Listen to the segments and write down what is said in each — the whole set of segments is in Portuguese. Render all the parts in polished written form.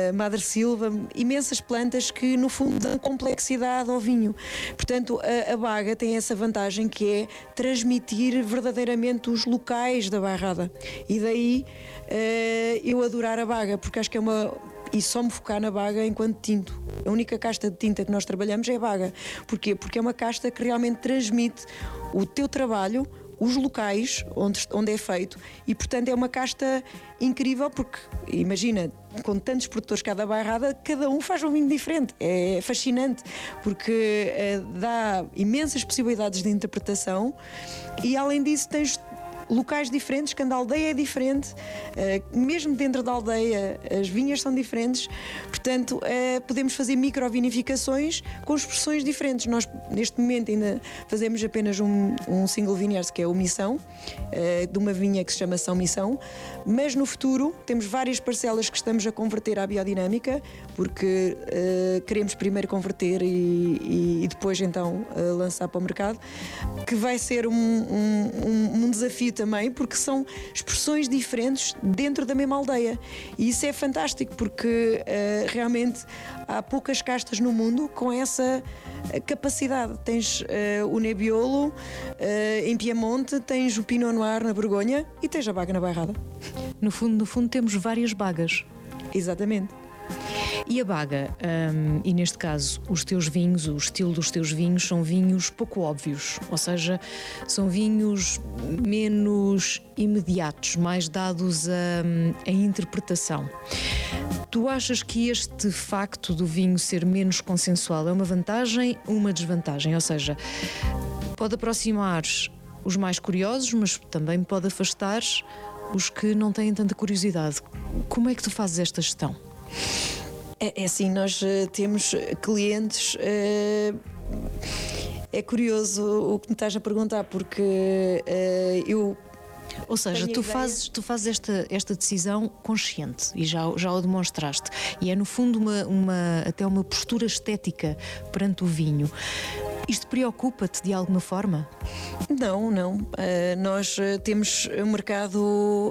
Madre Silva, imensas plantas que no fundo dão complexidade ao vinho. Portanto, a baga tem essa vantagem que é transmitir verdadeiramente os locais da bairrada. E daí eu adorar a baga, porque acho que é e só me focar na baga enquanto tinto. A única casta de tinta que nós trabalhamos é a baga. Porquê? Porque é uma casta que realmente transmite o teu trabalho, os locais onde é feito, e portanto é uma casta incrível, porque imagina, com tantos produtores cada bairrada, cada um faz um vinho diferente. É fascinante, porque dá imensas possibilidades de interpretação, e além disso tens locais diferentes, cada aldeia é diferente, mesmo dentro da aldeia as vinhas são diferentes, portanto podemos fazer microvinificações com expressões diferentes. Nós neste momento ainda fazemos apenas um single vineyard, que é o Missão, de uma vinha que se chama São Missão, mas no futuro temos várias parcelas que estamos a converter à biodinâmica, porque queremos primeiro converter e depois então lançar para o mercado, que vai ser um desafio também, porque são expressões diferentes dentro da mesma aldeia, e isso é fantástico, porque realmente há poucas castas no mundo com essa capacidade. Tens o Nebbiolo em Piemonte, tens o Pinot Noir na Borgonha e tens a baga na Bairrada. No fundo temos várias bagas. Exatamente. E a baga, e neste caso os teus vinhos, o estilo dos teus vinhos são vinhos pouco óbvios, ou seja, são vinhos menos imediatos, mais dados à interpretação. Tu achas que este facto do vinho ser menos consensual é uma vantagem ou uma desvantagem? Ou seja, pode aproximar os mais curiosos, mas também pode afastar os que não têm tanta curiosidade. Como é que tu fazes esta gestão? É assim, nós temos clientes. É curioso o que me estás a perguntar, porque eu. Ou seja, tu fazes esta decisão consciente e já o demonstraste. E é no fundo até uma postura estética perante o vinho. Isto preocupa-te de alguma forma? Não. Nós temos um mercado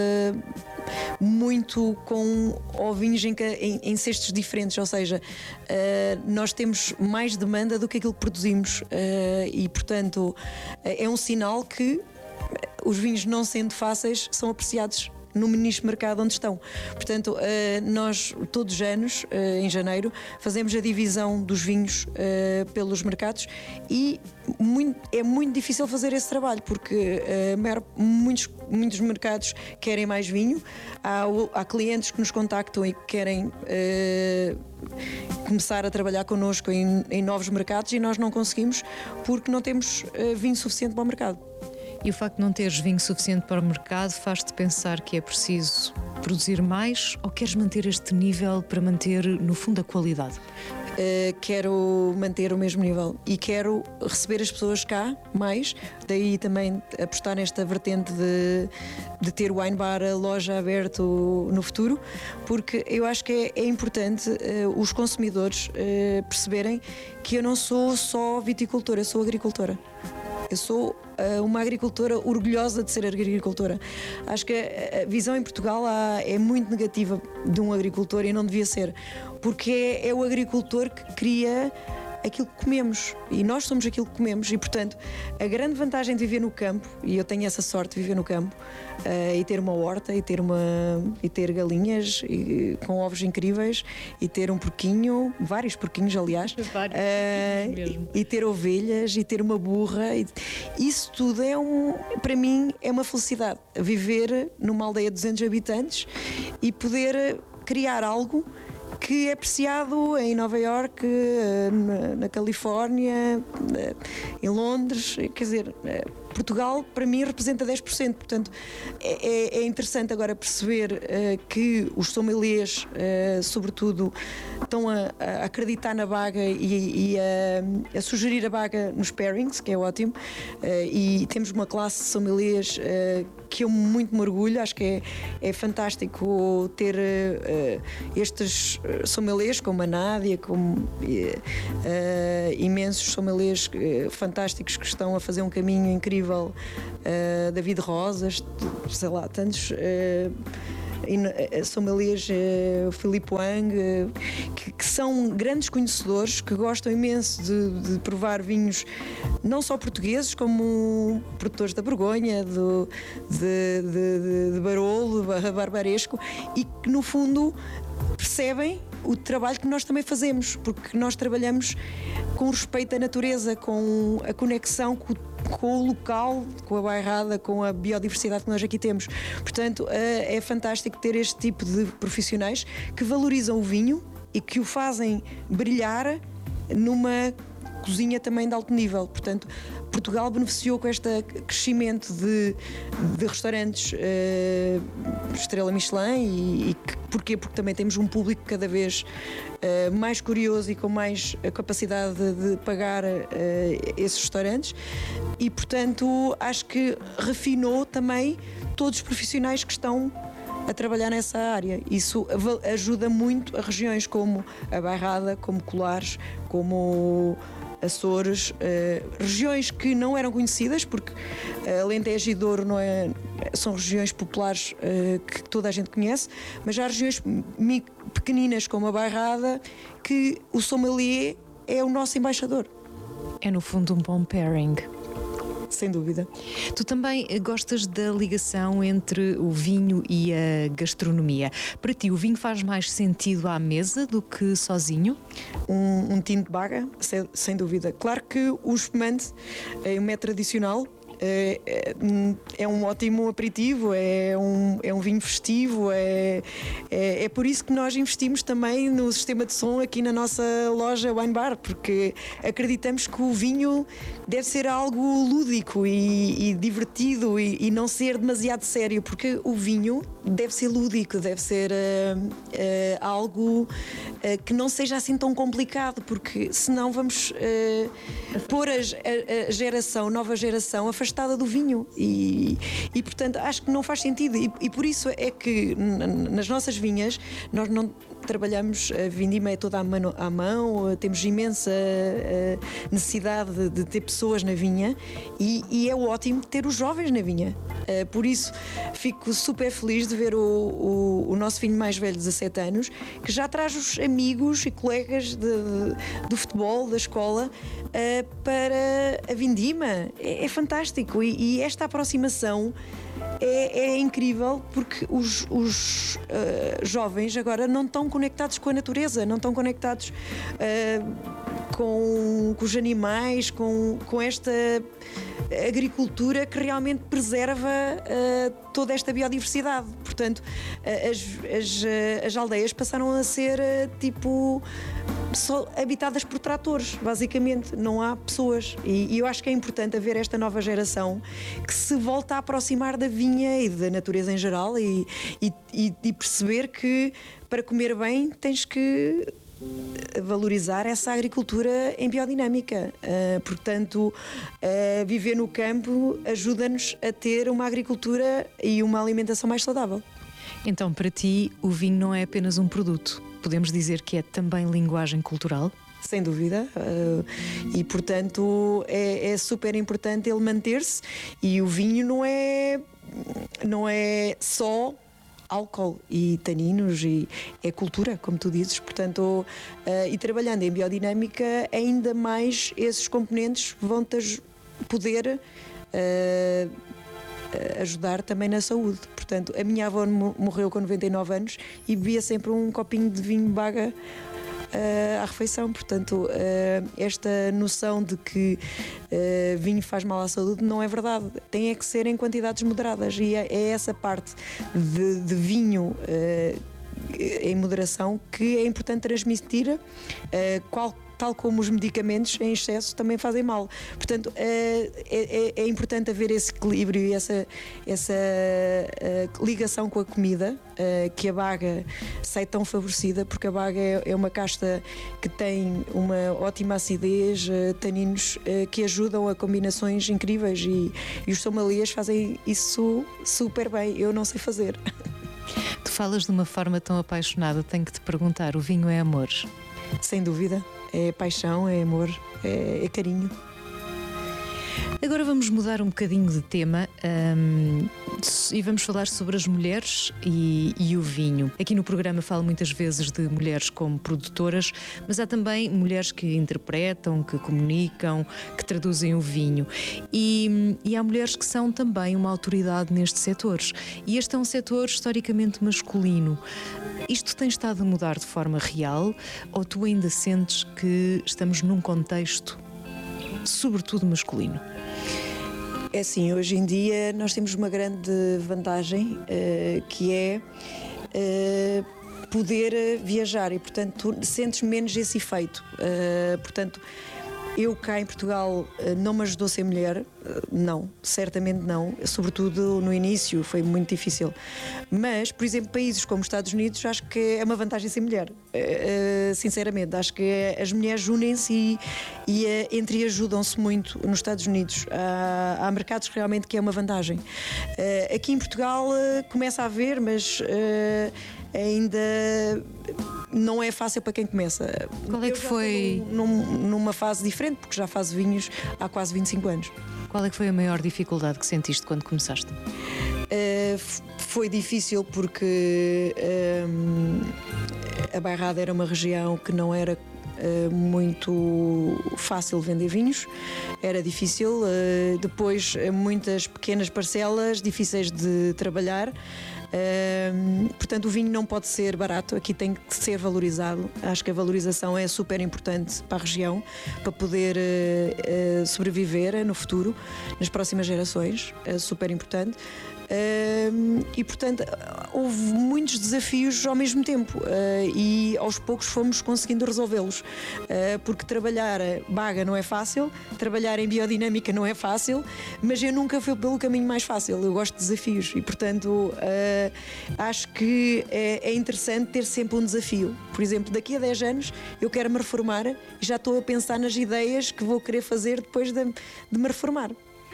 muito com ovinhos em cestos diferentes, ou seja, nós temos mais demanda do que aquilo que produzimos, e portanto é um sinal que os vinhos, não sendo fáceis, são apreciados no nicho mercado onde estão. Portanto, nós todos os anos, em janeiro, fazemos a divisão dos vinhos pelos mercados, e é muito difícil fazer esse trabalho, porque muitos mercados querem mais vinho, há clientes que nos contactam e que querem começar a trabalhar connosco em novos mercados, e nós não conseguimos porque não temos vinho suficiente para o mercado. E o facto de não teres vinho suficiente para o mercado faz-te pensar que é preciso produzir mais, ou queres manter este nível para manter, no fundo, a qualidade? Quero manter o mesmo nível e quero receber as pessoas cá mais, daí também apostar nesta vertente de ter o wine bar, a loja aberto no futuro, porque eu acho que é importante os consumidores perceberem que eu não sou só viticultora, eu sou agricultora. Eu sou uma agricultora orgulhosa de ser agricultora. Acho que a visão em Portugal é muito negativa de um agricultor, e não devia ser, porque é o agricultor que cria aquilo que comemos, e nós somos aquilo que comemos, e portanto a grande vantagem de viver no campo, e eu tenho essa sorte de viver no campo, e ter uma horta, e ter galinhas com ovos incríveis, e ter um porquinho, vários porquinhos aliás, e ter ovelhas, e ter uma burra, isso tudo para mim é uma felicidade, viver numa aldeia de 200 habitantes e poder criar algo que é apreciado em Nova Iorque, na Califórnia, em Londres. Quer dizer, Portugal para mim representa 10%, portanto é interessante agora perceber que os sommeliers, sobretudo, estão a acreditar na baga e a sugerir a baga nos pairings, que é ótimo, e temos uma classe de sommeliers que eu muito me orgulho. Acho que é fantástico ter estes sommeliers como a Nádia, como imensos sommeliers fantásticos que estão a fazer um caminho incrível, David Rosas, sei lá, tantos sommeliers, Philippe Wang, que são grandes conhecedores, que gostam imenso de provar vinhos não só portugueses, como produtores da Borgonha, de Barolo, Barbaresco, e que no fundo percebem o trabalho que nós também fazemos, porque nós trabalhamos com respeito à natureza, com a conexão com o local, com a bairrada, com a biodiversidade que nós aqui temos. Portanto, é fantástico ter este tipo de profissionais que valorizam o vinho e que o fazem brilhar numa cozinha também de alto nível. Portanto, Portugal beneficiou com este crescimento de restaurantes Estrela Michelin porquê? Porque também temos um público cada vez mais curioso e com mais capacidade de pagar esses restaurantes e, portanto, acho que refinou também todos os profissionais que estão a trabalhar nessa área. Isso ajuda muito a regiões como a Bairrada, como Colares, como Açores, regiões que não eram conhecidas, porque Alentejo e Douro são regiões populares que toda a gente conhece, mas há regiões pequeninas como a Bairrada que o sommelier é o nosso embaixador. É no fundo um bom pairing. Sem dúvida. Tu também gostas da ligação entre o vinho e a gastronomia. Para ti, o vinho faz mais sentido à mesa do que sozinho? Um tinto de baga, sem dúvida. Claro que o espumante é um método tradicional. É um ótimo aperitivo, é um vinho festivo, é por isso que nós investimos também no sistema de som aqui na nossa loja Wine Bar, porque acreditamos que o vinho deve ser algo lúdico e divertido e não ser demasiado sério, porque o vinho deve ser lúdico, deve ser algo que não seja assim tão complicado, porque senão vamos pôr a nova geração afastada do vinho e portanto acho que não faz sentido e por isso é que nas nossas vinhas nós não trabalhamos a vindima toda à mão, temos imensa necessidade de ter pessoas na vinha e é ótimo ter os jovens na vinha. Por isso fico super feliz de ver o nosso filho mais velho de 17 anos que já traz os amigos e colegas do futebol, da escola para a vindima. É fantástico e esta aproximação é incrível porque os jovens agora não estão conectados com a natureza, não estão conectados com os animais, com esta agricultura que realmente preserva toda esta biodiversidade. Portanto, as aldeias passaram a ser só habitadas por tratores, basicamente, não há pessoas. E eu acho que é importante haver esta nova geração que se volta a aproximar da vinha e da natureza em geral e perceber que para comer bem tens que valorizar essa agricultura em biodinâmica. Portanto, viver no campo ajuda-nos a ter uma agricultura e uma alimentação mais saudável. Então, para ti, o vinho não é apenas um produto. Podemos dizer que é também linguagem cultural? Sem dúvida, e portanto é super importante ele manter-se e o vinho não é só álcool e taninos e é cultura, como tu dizes, portanto e trabalhando em biodinâmica ainda mais esses componentes vão-te poder ajudar também na saúde. Portanto, a minha avó morreu com 99 anos e bebia sempre um copinho de vinho baga à refeição. Portanto, esta noção de que vinho faz mal à saúde não é verdade. Tem que ser em quantidades moderadas e é essa parte de vinho em moderação que é importante transmitir, tal como os medicamentos em excesso também fazem mal. Portanto, é importante haver esse equilíbrio e essa ligação com a comida, que a baga sai tão favorecida, porque a baga é uma casta que tem uma ótima acidez, taninos que ajudam a combinações incríveis e os sommeliers fazem isso super bem. Eu não sei fazer. Tu falas de uma forma tão apaixonada, tenho que te perguntar, o vinho é amor? Sem dúvida. É paixão, é amor, é carinho. Agora vamos mudar um bocadinho de tema e vamos falar sobre as mulheres e o vinho. Aqui no programa falo muitas vezes de mulheres como produtoras, mas há também mulheres que interpretam, que comunicam, que traduzem o vinho. E há mulheres que são também uma autoridade nestes setores. E este é um setor historicamente masculino. Isto tem estado a mudar de forma real ou tu ainda sentes que estamos num contexto sobretudo masculino? É assim, hoje em dia nós temos uma grande vantagem, que é poder viajar e, portanto, tu sentes menos esse efeito. Portanto, eu cá em Portugal não me ajudou a ser mulher, não, certamente não, sobretudo no início foi muito difícil. Mas, por exemplo, países como os Estados Unidos, acho que é uma vantagem ser mulher, sinceramente. Acho que as mulheres unem-se e entre ajudam-se muito nos Estados Unidos. Há mercados realmente que é uma vantagem. Aqui em Portugal começa a haver, mas ainda não é fácil para quem começa. Qual é que foi? Numa fase diferente, porque já faço vinhos há quase 25 anos. Qual é que foi a maior dificuldade que sentiste quando começaste? Foi difícil porque a Bairrada era uma região que não era muito fácil vender vinhos, era difícil. Depois, muitas pequenas parcelas difíceis de trabalhar. Portanto, o vinho não pode ser barato, aqui tem que ser valorizado. Acho que a valorização é super importante para a região, para poder sobreviver no futuro, nas próximas gerações, é super importante. E portanto houve muitos desafios ao mesmo tempo, e aos poucos fomos conseguindo resolvê-los, porque trabalhar baga não é fácil, trabalhar em biodinâmica não é fácil, mas eu nunca fui pelo caminho mais fácil. Eu gosto de desafios e portanto acho que é interessante ter sempre um desafio. Por exemplo, daqui a 10 anos eu quero me reformar e já estou a pensar nas ideias que vou querer fazer depois de me reformar.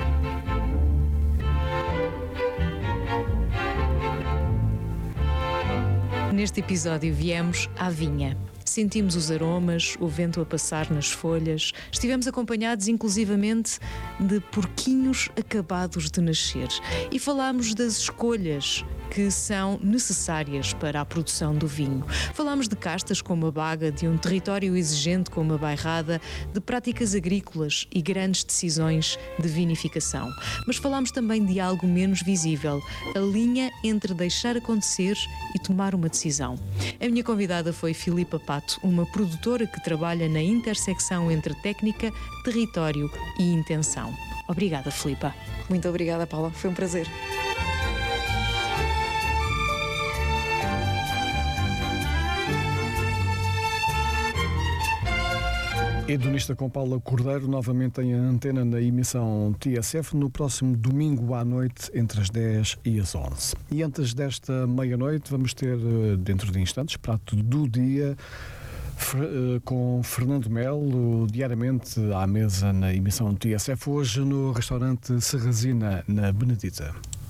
Neste episódio viemos à vinha. Sentimos os aromas, o vento a passar nas folhas. Estivemos acompanhados inclusivamente de porquinhos acabados de nascer. E falámos das escolhas que são necessárias para a produção do vinho. Falámos de castas como a Baga, de um território exigente como a Bairrada, de práticas agrícolas e grandes decisões de vinificação. Mas falámos também de algo menos visível, a linha entre deixar acontecer e tomar uma decisão. A minha convidada foi Filipa Pato, uma produtora que trabalha na intersecção entre técnica, território e intenção. Obrigada, Filipa. Muito obrigada, Paula. Foi um prazer. Hedonista com Paula Cordeiro, novamente em antena na emissão TSF, no próximo domingo à noite, entre as 10 e as 11. E antes desta meia-noite vamos ter, dentro de instantes, prato do dia, com Fernando Melo, diariamente à mesa na emissão TSF, hoje no restaurante Serrazina, na Benedita.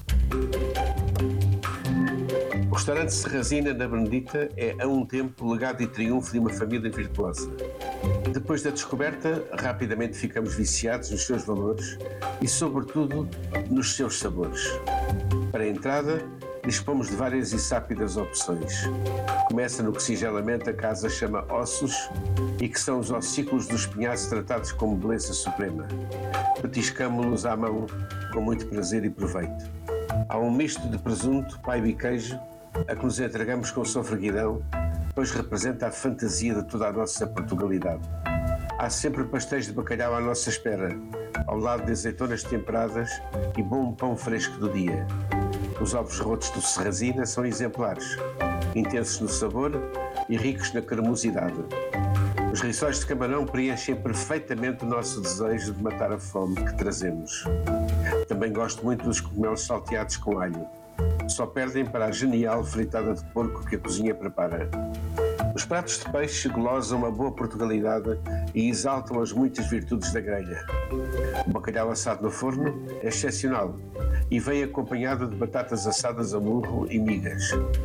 O restaurante Serrazina, na Benedita, é a um tempo legado e triunfo de uma família virtuosa. Depois da descoberta, rapidamente ficamos viciados nos seus valores e, sobretudo, nos seus sabores. Para a entrada, dispomos de várias e sápidas opções. Começa no que singelamente a casa chama ossos e que são os ossículos do espinhaço tratados como beleza suprema. Petiscamo-los à mão com muito prazer e proveito. Há um misto de presunto, paiva e queijo a que nos entregamos com sofreguidão, pois representa a fantasia de toda a nossa Portugalidade. Há sempre pastéis de bacalhau à nossa espera, ao lado de azeitonas temperadas e bom pão fresco do dia. Os ovos rotos do Serrazina são exemplares, intensos no sabor e ricos na cremosidade. Os rissóis de camarão preenchem perfeitamente o nosso desejo de matar a fome que trazemos. Também gosto muito dos cogumelos salteados com alho. Só perdem para a genial fritada de porco que a cozinha prepara. Os pratos de peixe glosam uma boa Portugalidade e exaltam as muitas virtudes da grelha. O bacalhau assado no forno é excepcional e vem acompanhado de batatas assadas a murro e migas.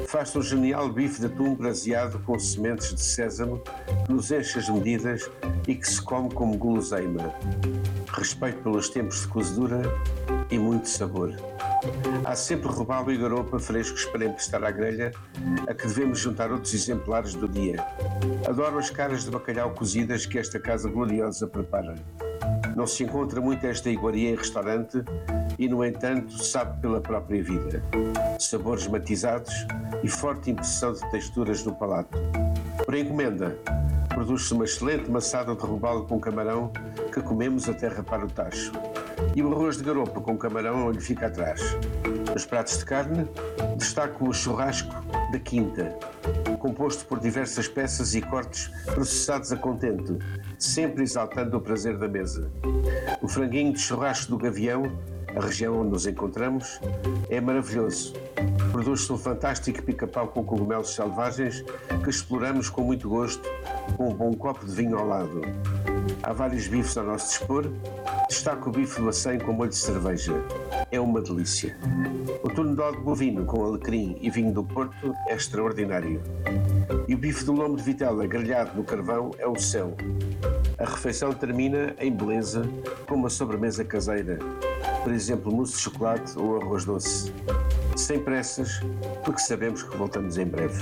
Faz-se um genial bife de atum braseado com sementes de sésamo que nos enche as medidas e que se come como guloseima. Respeito pelos tempos de cozedura e muito sabor. Há sempre robalo e garopa frescos para emprestar à grelha, a que devemos juntar outros exemplares do dia. Adoro as caras de bacalhau cozidas que esta casa gloriosa prepara. Não se encontra muito esta iguaria em restaurante e, no entanto, sabe pela própria vida. Sabores matizados e forte impressão de texturas no palato. Por encomenda, produz-se uma excelente maçada de robalo com camarão que comemos até rapar o tacho. E o arroz de garopa com camarão não lhe fica atrás. Nos pratos de carne, destaco o churrasco da quinta, composto por diversas peças e cortes processados a contento, sempre exaltando o prazer da mesa. O franguinho de churrasco do Gavião, a região onde nos encontramos, é maravilhoso. Produz-se um fantástico pica-pau com cogumelos selvagens que exploramos com muito gosto, com um bom copo de vinho ao lado. Há vários bifes ao nosso dispor. Destaco o bife do acém com molho de cerveja. É uma delícia. O turnedol de bovino com alecrim e vinho do Porto é extraordinário. E o bife do lombo de vitela grelhado no carvão é o céu. A refeição termina em beleza com uma sobremesa caseira. Por exemplo, mousse de chocolate ou arroz doce. Sem pressas, porque sabemos que voltamos em breve.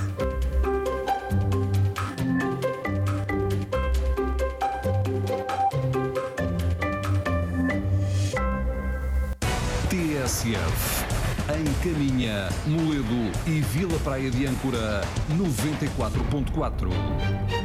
TSF, em Caminha, Moledo e Vila Praia de Âncora 94.4.